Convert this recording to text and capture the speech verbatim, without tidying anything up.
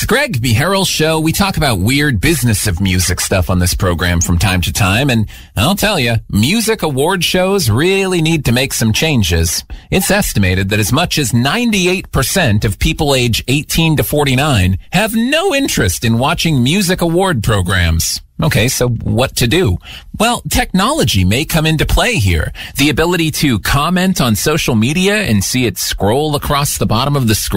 Greg Beharrell Show. We talk about weird business of music stuff on this program from time to time, and I'll tell you, music award shows really need to make some changes. It's estimated that as much as ninety-eight percent of people age eighteen to forty-nine have no interest in watching music award programs. Okay, so what to do? Well, technology may come into play here. The ability to comment on social media and see it scroll across the bottom of the screen